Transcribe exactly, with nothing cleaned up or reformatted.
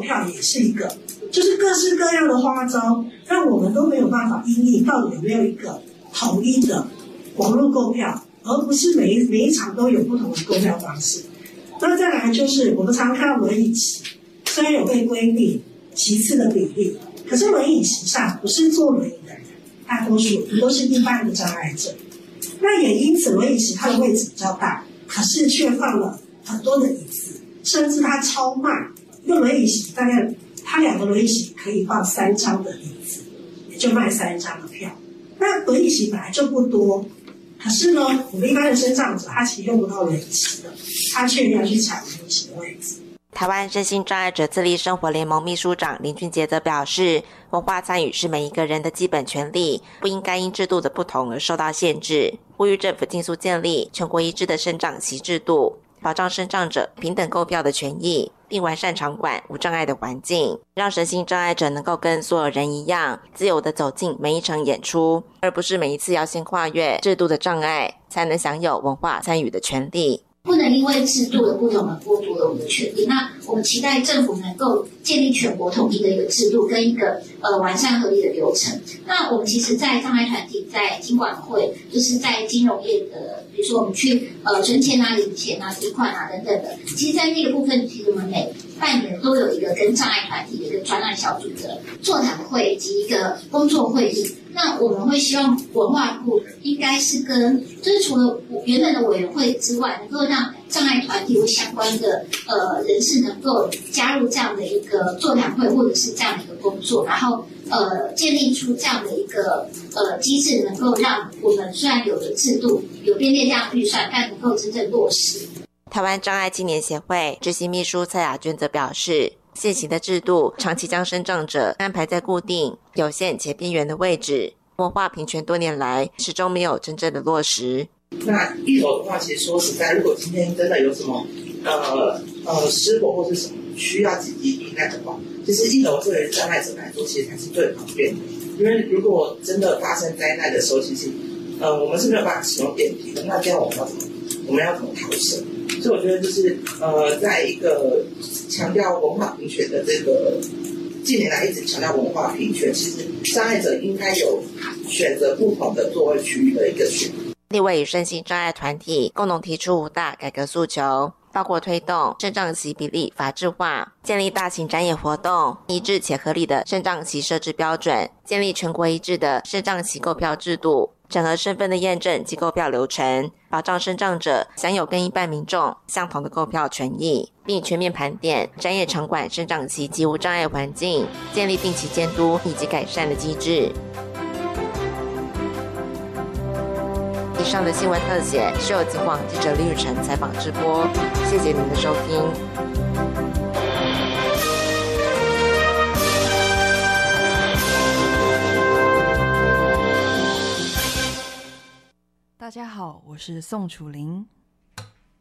票也是一个，就是各式各样的花招，让我们都没有办法因应到底有没有一个统一的网络购票，而不是每一每一场都有不同的购票方式。那再来就是我们常常看到轮椅席，虽然有被规定席次的比例，可是轮椅席上不是坐轮椅的人，大多数都是一般的障碍者。那也因此轮椅席它的位置比较大，可是却放了很多的椅子，甚至它超卖，一个轮椅席大概它两个轮椅席可以放三张的椅子，也就卖三张的票。那轮椅席本来就不多，可是呢，我们一般的身障者他其实用不到轮椅席的，他却要去抢轮椅席的位置。 台湾身心障碍者自立生活联盟秘书长林俊杰则表示，文化参与是每一个人的基本权利，不应该因制度的不同而受到限制，呼吁政府尽速建立全国一致的身障席制度，保障身障者平等购票的权益，并完善场馆无障碍的环境，让身心障碍者能够跟所有人一样自由地走进每一场演出，而不是每一次要先跨越制度的障碍才能享有文化参与的权利。 不能因为制度的不同而剥夺了我们的权利。那我们期待政府能够建立全国统一的一个制度跟一个呃完善合理的流程。那我们其实在障碍团体在金管会，就是在金融业的，比如说我们去呃存钱啊、领钱啊、提款啊等等的，其实在那个部分，其实我们每半年都有一个跟障碍团体的一个专案小组的座谈会及一个工作会议。那我们会希望文化部应该是跟，就是除了原本的委员会之外，能够让障碍团体或相关的呃人士能够加入这样的一个座谈会，或者是这样的一个工作，然后呃建立出这样的一个呃机制，能够让我们虽然有的制度有编列这样的预算，但能够真正落实。 台湾障碍青年协会执行秘书蔡雅娟则表示，现行的制度长期将身障者安排在固定、有限且边缘的位置，文化平权多年来始终没有真正的落实。 那一楼的话，其实说实在，如果今天真的有什么呃呃失火或是什么需要紧急避难的话，其实一楼对障碍者来说，其实才是最方便的。因为如果真的发生灾难的时候，其实呃我们是没有办法使用电梯的，那这样我们要怎么我们要怎么逃生？所以我觉得就是呃，在一个强调文化平权的这个近年来一直强调文化平权，其实障碍者应该有选择不同的座位区域的一个选择。 立委与身心障碍团体共同提出五大改革诉求，包括推动身障席比例法制化，建立大型展演活动一致且合理的身障席设置标准，建立全国一致的身障席购票制度，整合身份的验证及购票流程，保障身障者享有跟一般民众相同的购票权益，并全面盘点展演场馆身障席及无障碍环境，建立定期监督以及改善的机制。以上的新闻特写是由警广记者李雨辰采访直播，谢谢您的收听。 大家好，我是宋楚玲。